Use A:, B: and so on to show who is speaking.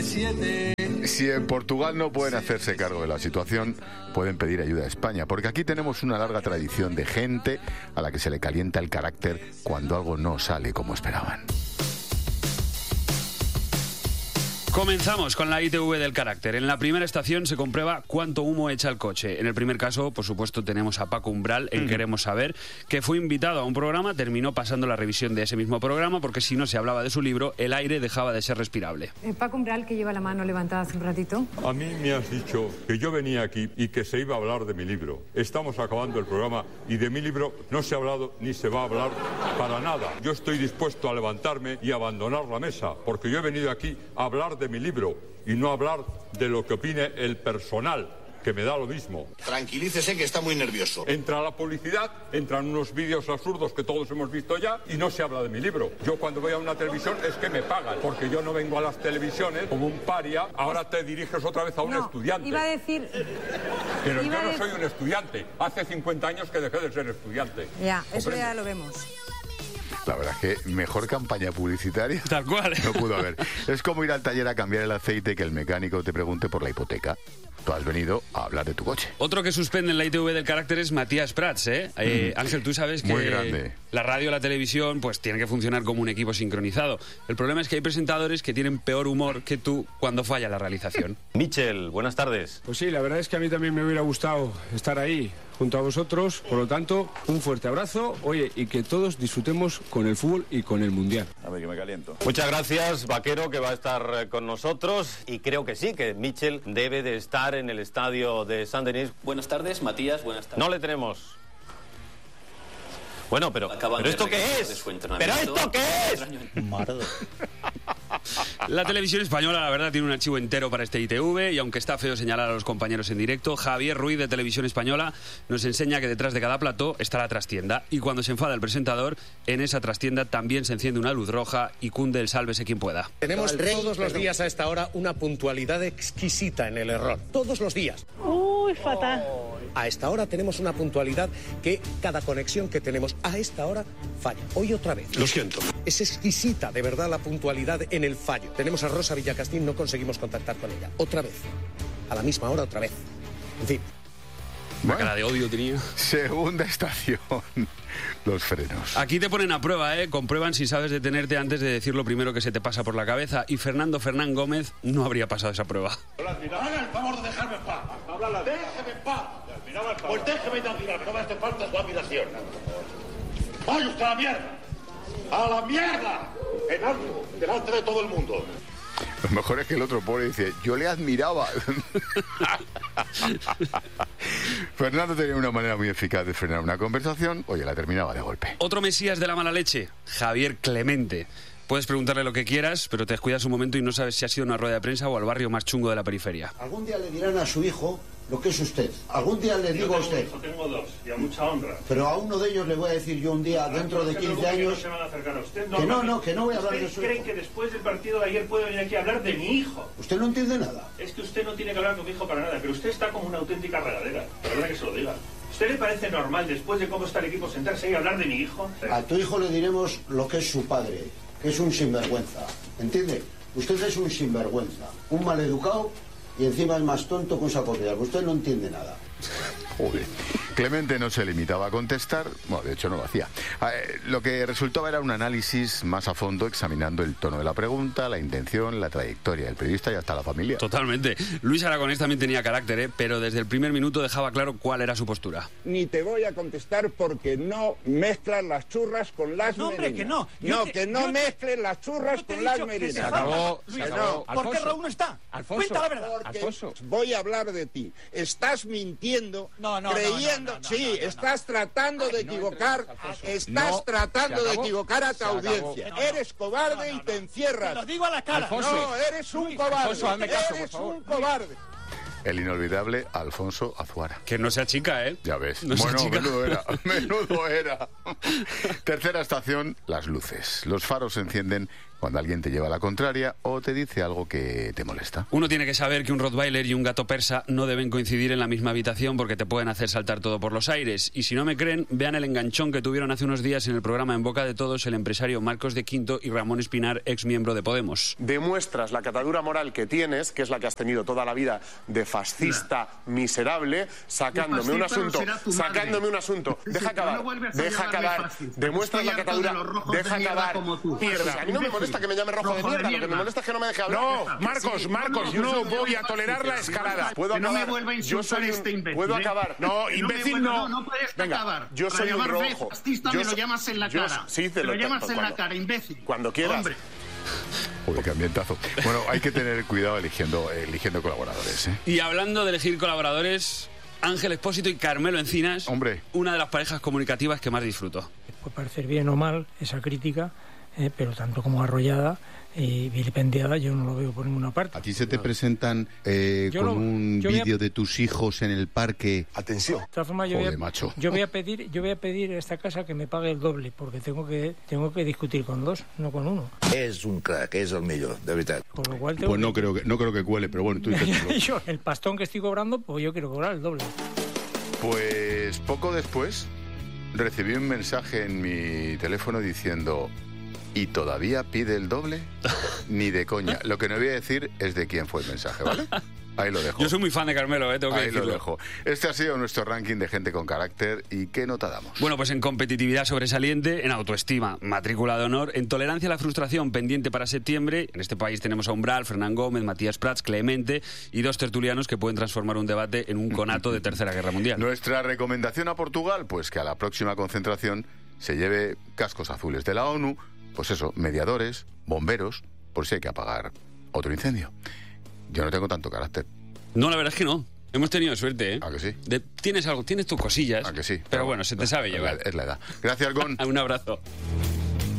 A: 7.
B: Si en Portugal no pueden hacerse cargo de la situación, pueden pedir ayuda a España, porque aquí tenemos una larga tradición de gente a la que se le calienta el carácter cuando algo no sale como esperaban.
C: Comenzamos con la ITV del carácter. En la primera estación se comprueba cuánto humo echa el coche. En el primer caso, por supuesto, tenemos a Paco Umbral, en Queremos Saber, que fue invitado a un programa, terminó pasando la revisión de ese mismo programa, porque si no se hablaba de su libro, el aire dejaba de ser respirable.
D: Paco Umbral, que lleva la mano levantada hace un ratito.
E: A mí me has dicho que yo venía aquí y que se iba a hablar de mi libro. Estamos acabando el programa y de mi libro no se ha hablado ni se va a hablar para nada. Yo estoy dispuesto a levantarme y abandonar la mesa, porque yo he venido aquí a hablar de mi libro y no hablar de lo que opine el personal, que me da lo mismo.
F: Tranquilícese, que está muy nervioso.
E: Entra la publicidad, entran unos vídeos absurdos que todos hemos visto ya y no se habla de mi libro. Yo cuando voy a una televisión es que me pagan, porque yo no vengo a las televisiones como un paria. Ahora te diriges otra vez a un estudiante.
D: Iba a decir...
E: Pero yo no soy un estudiante. Hace 50 años que dejé de ser estudiante.
D: Ya, eso ya lo vemos.
B: La verdad es que mejor campaña publicitaria
C: tal cual
B: no pudo haber. Es como ir al taller a cambiar el aceite, que el mecánico te pregunte por la hipoteca. Tú has venido a hablar de tu coche.
C: Otro que suspende en la ITV del carácter es Matías Prats, ¿eh? Ángel, tú sabes que
B: muy grande.
C: La radio y la televisión pues tienen que funcionar como un equipo sincronizado. El problema es que hay presentadores que tienen peor humor que tú cuando falla la realización.
G: Michel, buenas tardes.
H: Pues sí, la verdad es que a mí también me hubiera gustado estar ahí junto a vosotros. Por lo tanto, un fuerte abrazo. Oye, y que todos disfrutemos con el fútbol y con el Mundial.
G: A ver, que me caliento. Muchas gracias, Vaquero, que va a estar con nosotros. Y creo que sí, que Michel debe de estar en el estadio de Saint-Denis.
I: Buenas tardes, Matías, buenas tardes.
G: No le tenemos. Bueno, pero ¿esto qué es? ¿Pero esto qué es?
I: Mardo.
C: La televisión española, la verdad, tiene un archivo entero para este ITV, y aunque está feo señalar a los compañeros en directo, Javier Ruiz, de Televisión Española, nos enseña que detrás de cada plató está la trastienda, y cuando se enfada el presentador, en esa trastienda también se enciende una luz roja y cunde el sálvese quien pueda.
J: Tenemos todos los días a esta hora una puntualidad exquisita en el error. Todos los días.
K: Uy, fatal.
J: A esta hora tenemos una puntualidad que cada conexión que tenemos a esta hora falla. Hoy otra vez.
H: Lo siento.
J: Es exquisita, de verdad, la puntualidad en el fallo. Tenemos a Rosa Villacastín, no conseguimos contactar con ella. Otra vez. A la misma hora, otra vez. En fin.
C: Una cara de odio tenía.
B: Segunda estación. Los frenos.
C: Aquí te ponen a prueba, ¿eh? Comprueban si sabes detenerte antes de decir lo primero que se te pasa por la cabeza. Y Fernando Fernán Gómez no habría pasado esa prueba.
F: Haga el favor de dejarme en paz. Déjeme en paz. Pues déjeme tranquilamente, no me hace falta su admiración. ¡Vaya usted a la mierda! ¡A la mierda! En alto, delante de todo el mundo.
B: Lo mejor es que el otro pobre dice, yo le admiraba. Fernando tenía una manera muy eficaz de frenar una conversación, oye, la terminaba de golpe.
C: Otro mesías de la mala leche, Javier Clemente. Puedes preguntarle lo que quieras, pero te descuidas un momento y no sabes si ha sido una rueda de prensa o al barrio más chungo de la periferia.
L: Algún día le dirán a su hijo lo que es usted. Algún día le digo a usted.
M: Tengo dos, y a mucha honra.
L: Pero a uno de ellos le voy a decir yo un día, dentro de 15 años...
M: No se van a acercar a usted.
L: Que no voy a hablar de su hijo.
M: ¿Usted cree que después del partido de ayer puede venir aquí a hablar de mi hijo?
L: Usted no entiende nada.
M: Es que usted no tiene que hablar con mi hijo para nada, pero usted está como una auténtica regadera. Perdona que se lo diga. ¿Usted le parece normal, después de cómo está el equipo, sentarse ahí y hablar de mi hijo?
L: A tu hijo le diremos lo que es su padre, que es un sinvergüenza. ¿Entiende? Usted es un sinvergüenza, un maleducado y encima es más tonto que un saco de agua. Usted no entiende nada.
B: Joder. Clemente no se limitaba a contestar, bueno, de hecho no lo hacía. Lo que resultaba era un análisis más a fondo, examinando el tono de la pregunta, la intención, la trayectoria del periodista y hasta la familia.
C: Totalmente. Luis Aragonés también tenía carácter, ¿eh? Pero desde el primer minuto dejaba claro cuál era su postura.
N: Ni te voy a contestar porque no mezclas las churras con las merinas.
O: Hombre, que no.
N: Que no mezcles las churras con las merinas.
O: Se acabó. ¿Por qué Raúl no está?
N: Alfonso,
O: cuenta la verdad.
N: Alfonso, voy a hablar de ti. Estás mintiendo, creyendo... Sí, estás tratando de equivocar. Estás tratando de equivocar a tu audiencia. Eres cobarde y te encierras.
O: Te lo digo a la cara.
N: Alfonso, no, eres un cobarde. Eres un cobarde.
B: El inolvidable Alfonso Azuara.
C: Que no sea chica, ¿eh?
B: Ya ves.
C: No
B: bueno,
C: chica.
B: menudo era. Tercera estación, las luces. Los faros se encienden cuando alguien te lleva la contraria o te dice algo que te molesta.
C: Uno tiene que saber que un Rottweiler y un gato persa no deben coincidir en la misma habitación porque te pueden hacer saltar todo por los aires. Y si no me creen, vean el enganchón que tuvieron hace unos días en el programa En Boca de Todos el empresario Marcos de Quinto y Ramón Espinar, ex miembro de Podemos.
A: Demuestras la catadura moral que tienes, que es la que has tenido toda la vida de fascista miserable, sacándome un asunto. Deja acabar. Demuestras la catadura. Deja acabar. A mí no me molesta que me llame rojo de mierda, lo que me molesta es que no me deje hablar.
N: No, Marcos, no voy a tolerar la escalada.
A: ¿Puedo acabar?
O: No me vuelva a insultar este imbécil.
A: ¿Puedo acabar?
N: No, imbécil no.
O: No puedes acabar.
A: Yo soy un rojo.
O: Fascista me lo llamas en la cara.
A: Sí, te
O: lo llamas en la cara, imbécil.
A: Cuando quieras.
O: Hombre.
B: Joder, qué ambientazo. Bueno, hay que tener cuidado eligiendo colaboradores, ¿eh?
C: Y hablando de elegir colaboradores, Ángel Expósito y Carmelo Encinas,
B: hombre,
C: una de las parejas comunicativas que más disfruto.
K: Puede parecer bien o mal esa crítica, pero tanto como arrollada y vilipendiada yo no lo veo por ninguna parte.
P: ¿A ti se te presentan con un vídeo de tus hijos en el parque?
A: Atención.
K: De todas formas, yo voy a pedir a esta casa que me pague el doble, porque tengo que discutir con dos, no con uno.
Q: És un crack, és el millor, de veritat.
K: Por lo cual
P: pues no creo que cuele, pero bueno, tú
K: yo, el pastón que estoy cobrando, pues yo quiero cobrar el doble.
B: Pues poco después recibí un mensaje en mi teléfono diciendo: ¿y todavía pide el doble? Ni de coña. Lo que no voy a decir es de quién fue el mensaje, ¿vale? Ahí lo dejo.
C: Yo soy muy fan de Carmelo, tengo que decirlo.
B: Ahí lo dejo. Este ha sido nuestro ranking de gente con carácter. ¿Y qué nota damos?
C: Bueno, pues en competitividad sobresaliente, en autoestima, matrícula de honor, en tolerancia a la frustración pendiente para septiembre. En este país tenemos a Umbral, Fernán Gómez, Matías Prats, Clemente y dos tertulianos que pueden transformar un debate en un conato de Tercera Guerra Mundial.
B: Nuestra recomendación a Portugal, pues que a la próxima concentración se lleve cascos azules de la ONU, pues eso, mediadores, bomberos, por si hay que apagar otro incendio. Yo no tengo tanto carácter.
C: No, la verdad es que no. Hemos tenido suerte, ¿eh?
B: ¿A que sí?
C: Tienes tus cosillas.
B: ¿A que sí?
C: Pero bueno, se te sabe llevar.
B: Es la edad. Gracias, Gon.
C: Un abrazo.